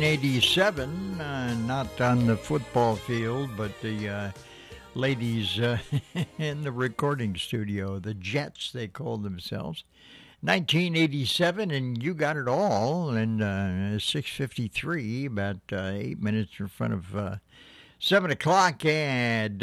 1987, not on the football field, but the ladies in the recording studio, the Jets, they called themselves. 1987, and you got it all, and 6:53, about 8 minutes in front of 7 o'clock at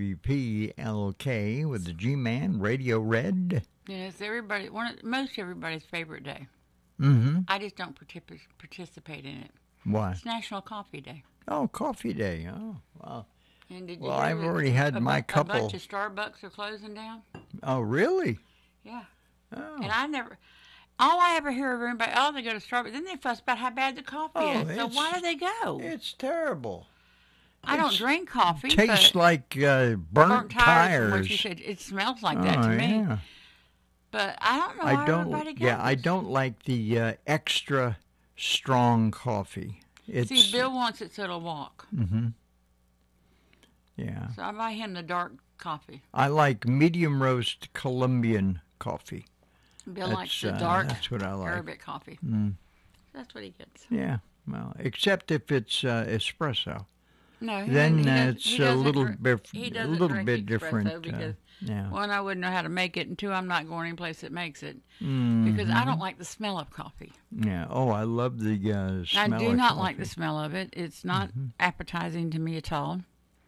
WPLK with the G-Man, Radio Red. Yeah, it's most everybody's favorite day. Mm-hmm. I just don't participate in it. Why? It's National Coffee Day. Oh, Coffee Day. Oh, wow. And did you Well, hear I've that already had my couple. A bunch of Starbucks are closing down? Oh, really? Yeah. Oh. And all I ever hear of everybody, they go to Starbucks. Then they fuss about how bad the coffee is. So why do they go? It's terrible. I don't drink coffee. Tastes like burnt tires. From what you said. It smells like that to me. Yeah. But I don't know why everybody goes. Yeah, I don't like the extra strong coffee. See, Bill wants it so it'll walk. Mm-hmm. Yeah. So I buy him the dark coffee. I like medium roast Colombian coffee. Bill likes the dark that's what I like. Arabic coffee. Mm. That's what he gets. Yeah, well, except if it's espresso. No, then it's a little bit different. Because yeah. one, I wouldn't know how to make it, and two, I'm not going any place that makes it Mm-hmm. because I don't like the smell of coffee. Yeah. Oh, I love the smell. I do not coffee. like the smell of it. It's not appetizing to me at all.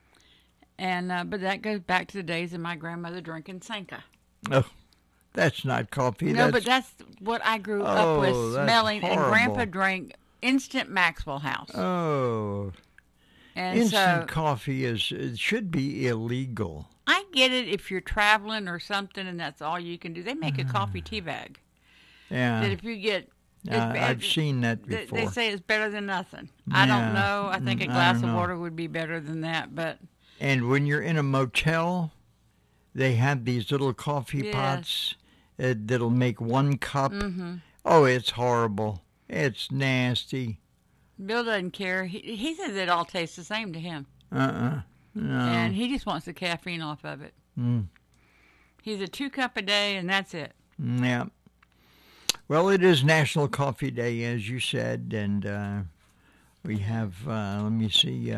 And but that goes back to the days of my grandmother drinking Sanka. Oh, that's not coffee. No, but that's what I grew up with, smelling. Horrible. And Grandpa drank instant Maxwell House. Oh. And instant coffee it should be illegal. I get it if you're traveling or something and that's all you can do. They make a coffee tea bag. Yeah. That if you get... I've seen that before. They say it's better than nothing. I don't know. I think a glass of water would be better than that, but... And when you're in a motel, they have these little coffee pots that'll make 1 cup. Mm-hmm. Oh, it's horrible. It's nasty. Bill doesn't care. He says it all tastes the same to him. No. And he just wants the caffeine off of it. Mm. He's a 2 cup a day, and that's it. Yeah. Well, it is National Coffee Day, as you said, and we have, let me see,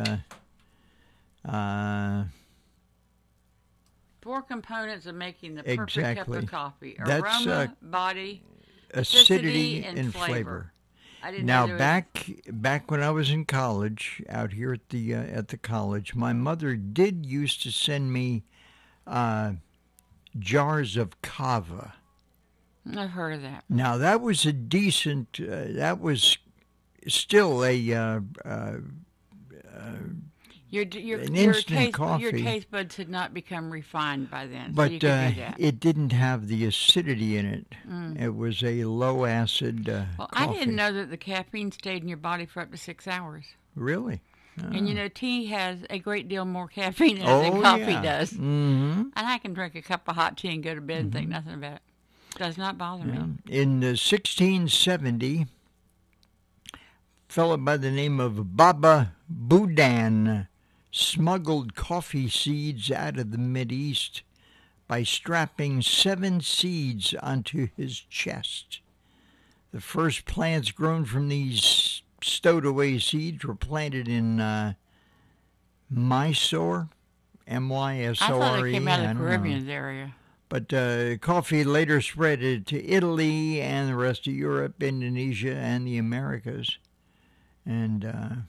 4 components of making the perfect cup of coffee. That's, aroma, body, acidity, and flavor. I didn't now, know back when I was in college, out here at the college, my mother used to send me jars of kava. I've heard of that. Now, that was a decent, that was still Your instant coffee. Your taste buds had not become refined by then, but so you could do that. It didn't have the acidity in it. It was a low acid Well, coffee. I didn't know that the caffeine stayed in your body for up to 6 hours. Really? And tea has a great deal more caffeine in it than coffee does. Mm-hmm. And I can drink a cup of hot tea and go to bed and think nothing about it. Does not bother me. In 1670, a fellow by the name of Baba Budan smuggled coffee seeds out of the Mideast by strapping 7 seeds onto his chest. The first plants grown from these stowed-away seeds were planted in Mysore, M-Y-S-O-R-E. I thought they came out of the Caribbean area. But coffee later spread to Italy and the rest of Europe, Indonesia, and the Americas. And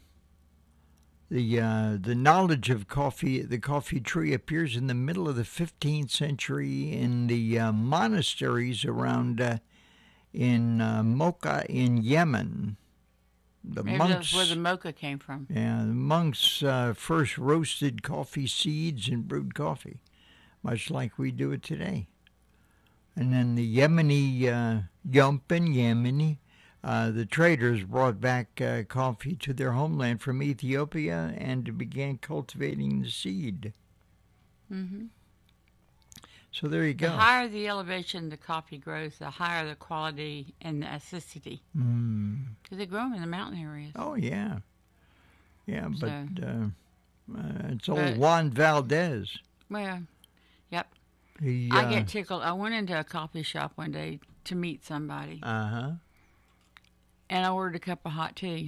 the knowledge of coffee, the coffee tree, appears in the middle of the 15th century in the monasteries around in Mocha in Yemen. Maybe that's where the mocha came from. Yeah, the monks first roasted coffee seeds and brewed coffee, much like we do it today. And then the Yemeni, the traders brought back coffee to their homeland from Ethiopia and began cultivating the seed. Mm-hmm. So there you go. The higher the elevation the coffee grows, the higher the quality and the acidity. Because they grow them in the mountain areas. Oh, yeah. Yeah, So, but it's old Juan Valdez. Well, yep. He, I get tickled. I went into a coffee shop one day to meet somebody. Uh-huh. And I ordered a cup of hot tea.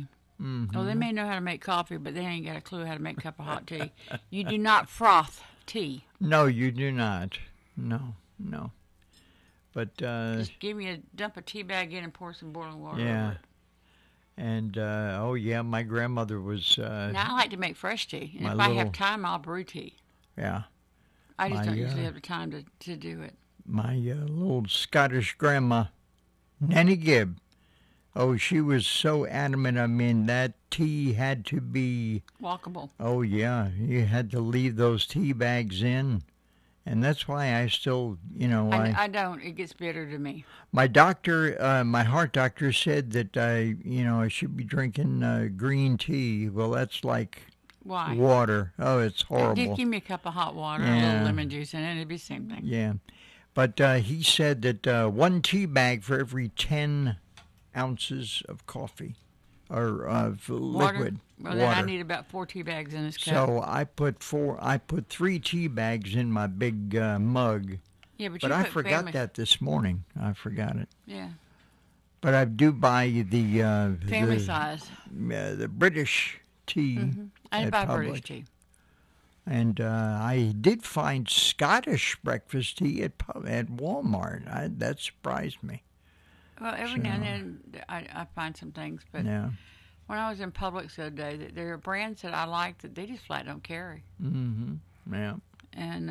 Oh, they may know how to make coffee, but they ain't got a clue how to make a cup of hot tea. You do not froth tea. No, you do not. No. But Just give me dump a tea bag in and pour some boiling water yeah. over it. And my grandmother was. Now I like to make fresh tea, and my if I little- have time, I'll brew tea. Yeah. I just My, don't usually have the time to do it. My little Scottish grandma, Nanny Gibb. Oh, she was so adamant. I mean, that tea had to be. Walkable. Oh yeah, you had to leave those tea bags in, and that's why I still, I don't. It gets bitter to me. My doctor, my heart doctor said that I should be drinking green tea. Well, that's like Why? water. Oh, it's horrible. Just give me a cup of hot water and a Yeah. little lemon juice in it. It'd be the same thing. Yeah, but he said that one tea bag for every 10 ounces of coffee or of liquid Well, then I need about 4 tea bags in this cup. So I put 3 tea bags in my big mug. Yeah, but But you I put forgot family, that this morning. I forgot it. Yeah, But I do buy the family size. the British tea I at buy Publix. British tea. And I did find Scottish breakfast tea at Walmart. That surprised me. Well, every now and then I find some things, but Yeah. when I was in Publix the other day, there are brands that I like that they just flat don't carry. Yeah. And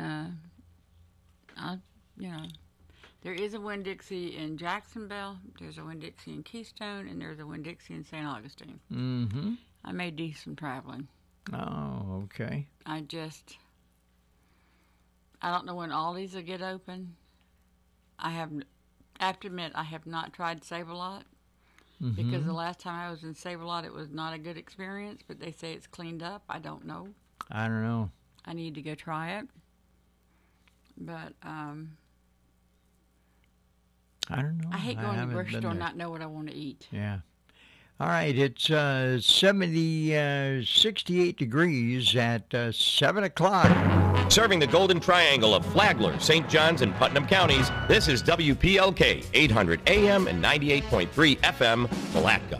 there is a Winn-Dixie in Jacksonville, there's a Winn-Dixie in Keystone, and there's a Winn-Dixie in St. Augustine. Mm-hmm. I made decent traveling. Oh, okay. I don't know when all these will get open. I have to admit, I have not tried Save-A-Lot because the last time I was in Save-A-Lot, it was not a good experience, but they say it's cleaned up. I don't know. I don't know. I need to go try it. But I don't know. I hate going to the haven't grocery been store and there. not know what I want to eat. Yeah. All right, it's 68 degrees at 7 o'clock. Serving the Golden Triangle of Flagler, St. Johns, and Putnam counties, this is WPLK 800 AM and 98.3 FM, Palatka.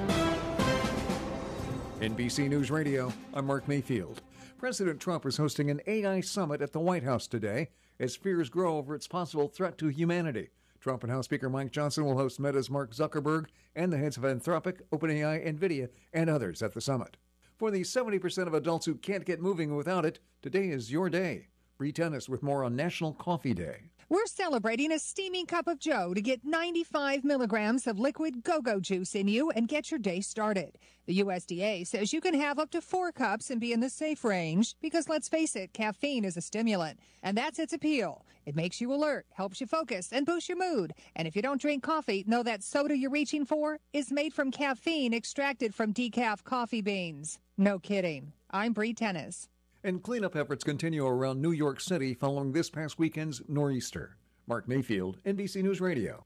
NBC News Radio, I'm Mark Mayfield. President Trump is hosting an AI summit at the White House today as fears grow over its possible threat to humanity. Trump and House Speaker Mike Johnson will host Meta's Mark Zuckerberg and the heads of Anthropic, OpenAI, NVIDIA, and others at the summit. For the 70% of adults who can't get moving without it, today is your day. Bree Tennis with more on National Coffee Day. We're celebrating a steaming cup of joe to get 95 milligrams of liquid go-go juice in you and get your day started. The USDA says you can have up to 4 cups and be in the safe range because, let's face it, caffeine is a stimulant. And that's its appeal. It makes you alert, helps you focus, and boosts your mood. And if you don't drink coffee, know that soda you're reaching for is made from caffeine extracted from decaf coffee beans. No kidding. I'm Bree Tennis. And cleanup efforts continue around New York City following this past weekend's nor'easter. Mark Mayfield, NBC News Radio.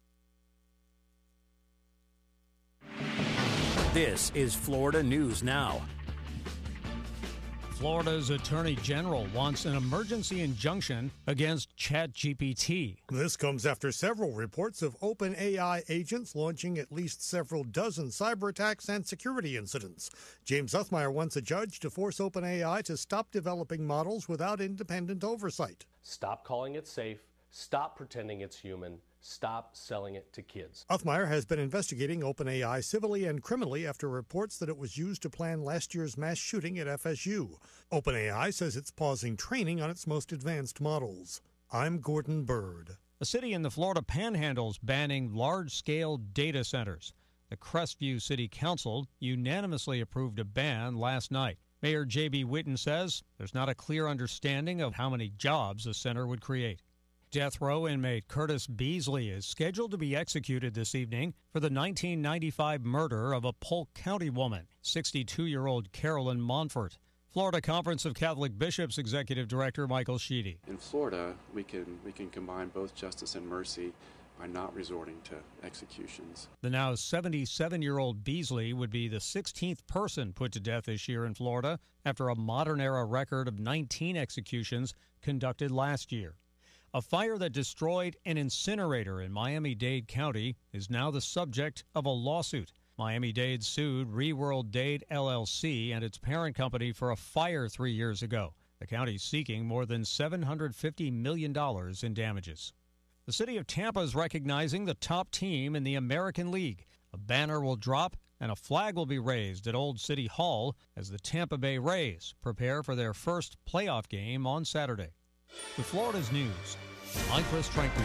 This is Florida News Now. Florida's Attorney General wants an emergency injunction against ChatGPT. This comes after several reports of OpenAI agents launching at least several dozen cyber attacks and security incidents. James Uthmeier wants a judge to force OpenAI to stop developing models without independent oversight. Stop calling it safe. Stop pretending it's human. Stop selling it to kids. Uthmeier has been investigating OpenAI civilly and criminally after reports that it was used to plan last year's mass shooting at FSU. OpenAI says it's pausing training on its most advanced models. I'm Gordon Bird. A city in the Florida Panhandle is banning large-scale data centers. The Crestview City Council unanimously approved a ban last night. Mayor J.B. Whitten says there's not a clear understanding of how many jobs the center would create. Death row inmate Curtis Beasley is scheduled to be executed this evening for the 1995 murder of a Polk County woman, 62-year-old Carolyn Monfort. Florida Conference of Catholic Bishops Executive Director Michael Sheedy. In Florida, we can combine both justice and mercy by not resorting to executions. The now 77-year-old Beasley would be the 16th person put to death this year in Florida after a modern-era record of 19 executions conducted last year. A fire that destroyed an incinerator in Miami-Dade County is now the subject of a lawsuit. Miami-Dade sued Reworld-Dade LLC and its parent company for a fire 3 years ago. The county's seeking more than $750 million in damages. The city of Tampa is recognizing the top team in the American League. A banner will drop and a flag will be raised at Old City Hall as the Tampa Bay Rays prepare for their first playoff game on Saturday. With Florida's news, I'm Chris Trankman.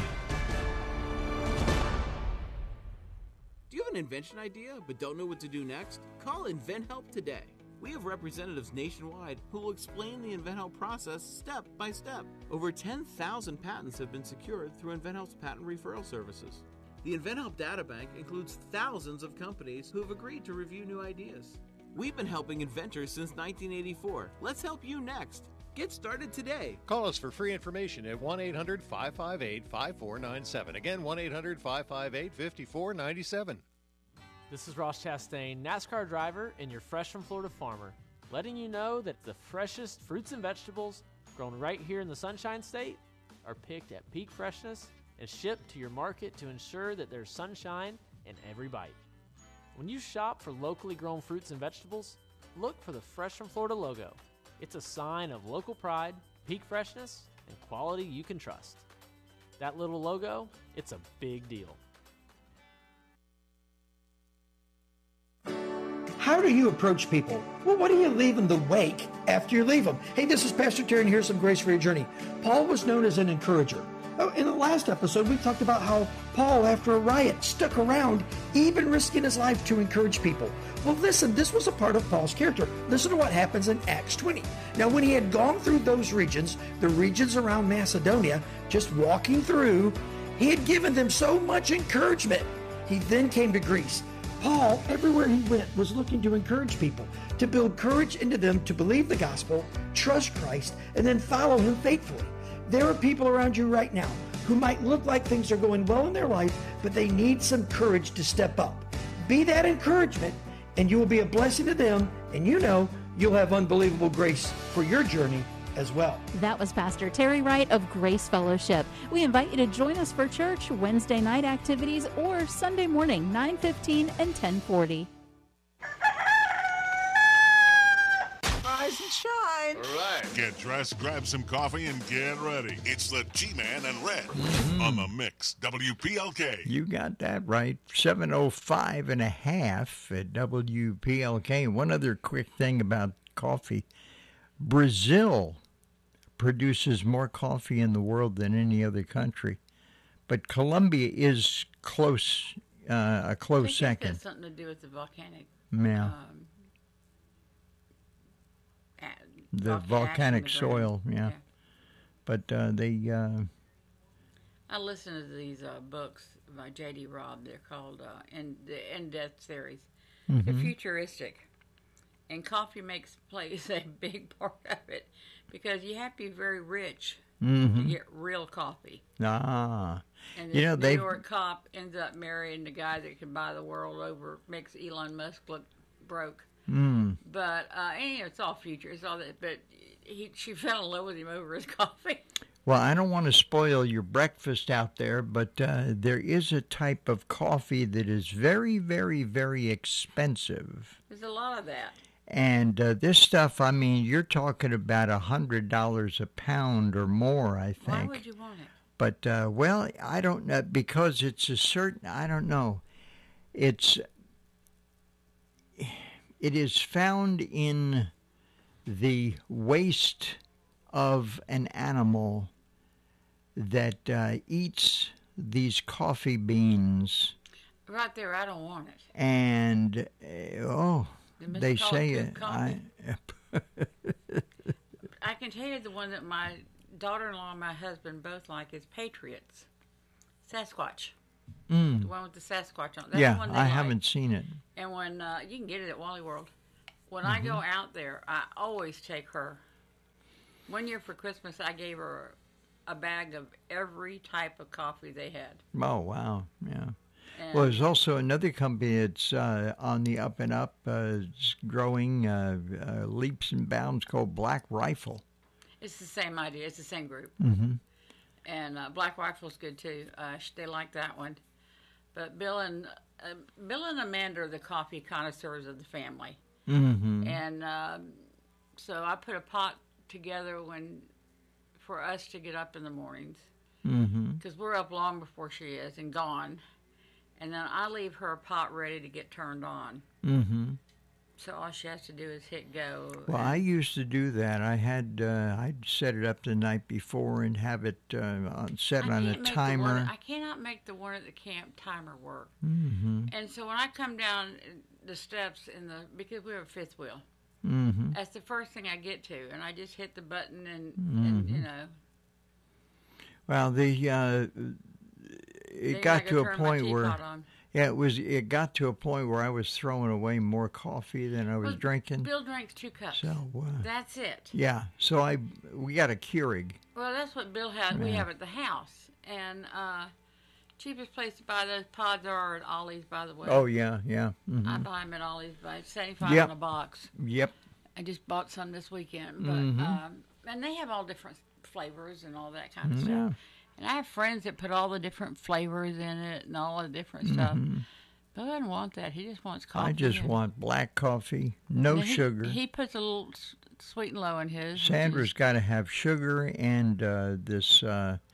Do you have an invention idea but don't know what to do next? Call InventHelp today. We have representatives nationwide who will explain the InventHelp process step by step. Over 10,000 patents have been secured through InventHelp's patent referral services. The InventHelp Databank includes thousands of companies who have agreed to review new ideas. We've been helping inventors since 1984. Let's help you next. Get started today. Call us for free information at 1-800-558-5497. Again, 1-800-558-5497. This is Ross Chastain, NASCAR driver and your Fresh from Florida farmer, letting you know that the freshest fruits and vegetables grown right here in the Sunshine State are picked at peak freshness and shipped to your market to ensure that there's sunshine in every bite. When you shop for locally grown fruits and vegetables, look for the Fresh from Florida logo. It's a sign of local pride, peak freshness, and quality you can trust. That little logo, it's a big deal. How do you approach people? Well, what do you leave in the wake after you leave them? Hey, this is Pastor Terry, and here's some grace for your journey. Paul was known as an encourager. In the last episode, we talked about how Paul, after a riot, stuck around, even risking his life to encourage people. Well, listen, this was a part of Paul's character. Listen to what happens in Acts 20. Now, when he had gone through those regions, the regions around Macedonia, just walking through, he had given them so much encouragement. He then came to Greece. Paul, everywhere he went, was looking to encourage people, to build courage into them to believe the gospel, trust Christ, and then follow him faithfully. There are people around you right now who might look like things are going well in their life, but they need some courage to step up. Be that encouragement, and you will be a blessing to them, and you know you'll have unbelievable grace for your journey as well. That was Pastor Terry Wright of Grace Fellowship. We invite you to join us for church, Wednesday night activities, or Sunday morning, 9:15 and 10:40. Rise and shine. All right. Get dressed, grab some coffee, and get ready. It's the G-Man and Red on the Mix, WPLK. You got that right. 7:05 and a half at WPLK. One other quick thing about coffee. Brazil produces more coffee in the world than any other country, but Colombia is close, a close second. It's got something to do with the volcanic. Yeah. The volcanic soil, yeah. But they. I listen to these books by J.D. Robb. They're called the In-Depth series. They're futuristic. And coffee plays a big part of it because you have to be very rich to get real coffee. And this New York cop ends up marrying the guy that can buy the world over, makes Elon Musk look broke. But anyway, it's all future. It's all that. But she fell in love with him over his coffee. Well, I don't want to spoil your breakfast out there, but there is a type of coffee that is very, very, very expensive. There's a lot of that. And this stuff, I mean, you're talking about $100 a pound or more, I think. Why would you want it? But, well, I don't know, because it's a certain, I don't know. It is found in the waste of an animal that eats these coffee beans. Right there, I don't want it. And, they say it. I can tell you the one that my daughter-in-law and my husband both like is Patriots. Sasquatch. The one with the Sasquatch on it. That's the one they I like. haven't seen it. And when you can get it at Wally World. When I go out there, I always take her. One year for Christmas, I gave her a bag of every type of coffee they had. Oh, wow. Yeah. Well, there's also another company that's on the up and up, it's growing leaps and bounds, called Black Rifle. It's the same idea. It's the same group. And Black Rifle's good, too. They like that one. But Bill and Bill and Amanda are the coffee connoisseurs of the family. Mm-hmm. And so I put a pot together for us to get up in the mornings. Because we're up long before she is and gone. And then I leave her a pot ready to get turned on. So all she has to do is hit go. Well, I used to do that. I'd set it up the night before and have it set on a timer. I cannot make the one at the camp timer work. Mm-hmm. And so when I come down the steps because we have a fifth wheel, that's the first thing I get to, and I just hit the button and you know. Well, it got to a point where. Yeah, it got to a point where I was throwing away more coffee than I was drinking. Bill drinks 2 cups. So that's it. Yeah, so we got a Keurig. Well, that's what Bill has. Yeah. We have at the house, and cheapest place to buy those pods are at Ollie's, by the way. Oh yeah. Mm-hmm. I buy them at Ollie's by $75 in a box. Yep. I just bought some this weekend, but and they have all different flavors and all that kind of stuff. And I have friends that put all the different flavors in it and all the different stuff. Bill doesn't want that. He just wants coffee. I just want black coffee, no sugar. He puts a little sweet and low in his. Sandra's got to have sugar and this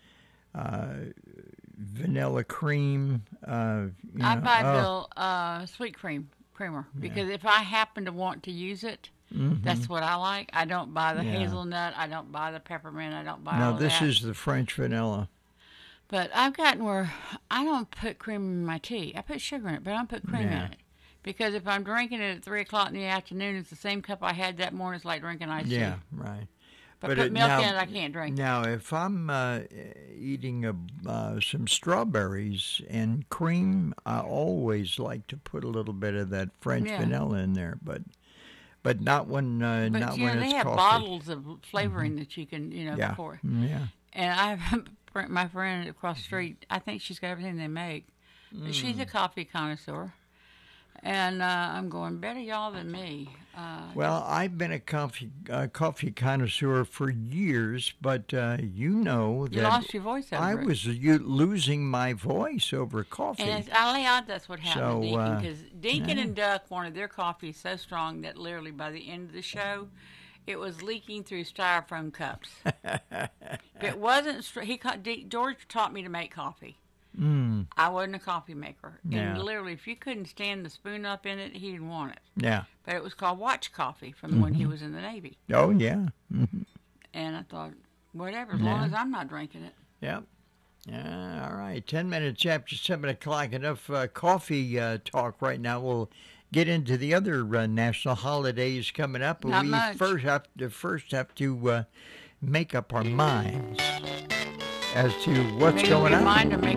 vanilla cream. I buy Bill sweet creamer because if I happen to want to use it, that's what I like. I don't buy the hazelnut. I don't buy the peppermint. I don't buy all that. No, this is the French vanilla. But I've gotten where I don't put cream in my tea. I put sugar in it, but I don't put cream in it. Because if I'm drinking it at 3 o'clock in the afternoon, it's the same cup I had that morning. It's like drinking iced tea. Yeah, right. But put milk in it, I can't drink it. Now, if I'm eating some strawberries and cream, I always like to put a little bit of that French vanilla in there, but not when not when it's coffee. They have bottles of flavoring that you can, pour. Yeah. And I have my friend across the street. I think she's got everything they make. But she's a coffee connoisseur, and I'm going better y'all than me. Well, I've been a coffee connoisseur for years, but you know that you lost your voice over I was losing my voice over coffee. And it's odd that's what happened to Deacon, because Deacon and Duck wanted their coffee so strong that literally by the end of the show, it was leaking through styrofoam cups. It wasn't. George taught me to make coffee. I wasn't a coffee maker. Yeah. And literally, if you couldn't stand the spoon up in it, he didn't want it. Yeah. But it was called watch coffee from when he was in the Navy. Oh, yeah. And I thought, whatever, as long as I'm not drinking it. Yep. All right. 10 minutes after 7 o'clock. Enough coffee talk right now. We'll get into the other national holidays coming up. Not we much. first have to make up our minds as to what's going on. Mind to make